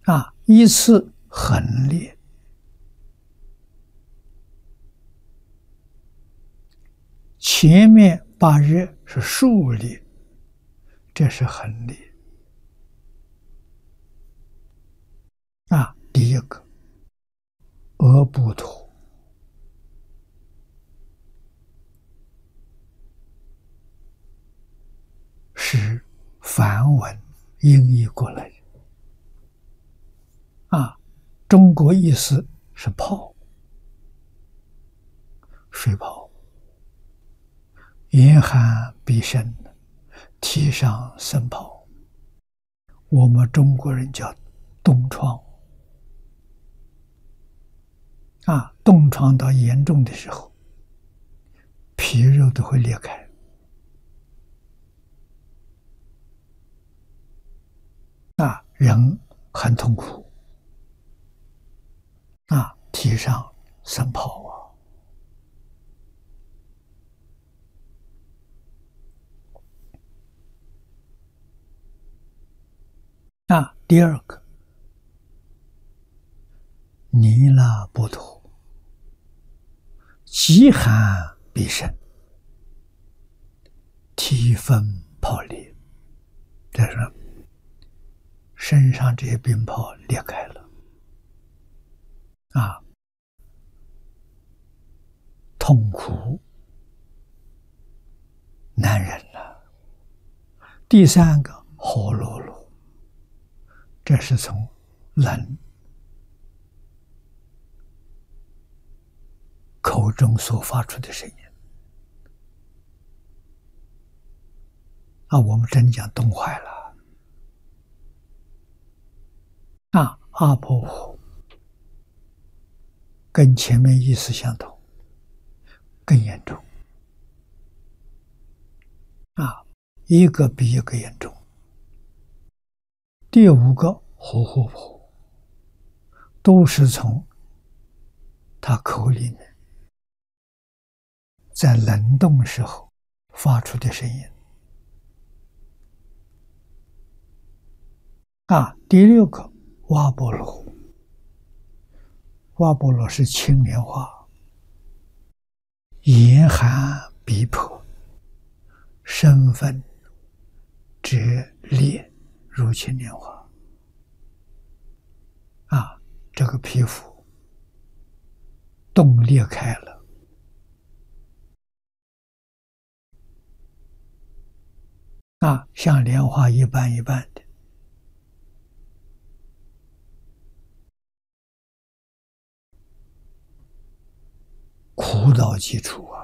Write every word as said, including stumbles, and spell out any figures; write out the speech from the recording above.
啊，依次横裂，前面八热是竖裂，这是横裂。啊，第一个额部图是梵文音译过来的。啊，中国意思是泡，水泡，严寒必生，体上生泡。我们中国人叫冻疮。啊，冻疮到严重的时候，皮肉都会裂开。啊，人很痛苦。啊，体上生泡啊！啊，第二个，尼拉波图，极寒必生，体分泡裂。这是身上这些冰泡裂开了。啊，痛苦难忍了。第三个，喉咙噜，这是从冷口中所发出的声音。啊，我们真讲冻坏了。啊，阿婆呼跟前面意思相同，更严重。啊，一个比一个严重。第五个呼呼呼，都是从他口里面在冷冻时候发出的声音。啊，第六个瓦波罗，瓦波罗是青莲花，严寒逼迫，身分折裂如青莲花。啊，这个皮肤冻裂开了。啊，像莲花一般一般的。苦到极处啊！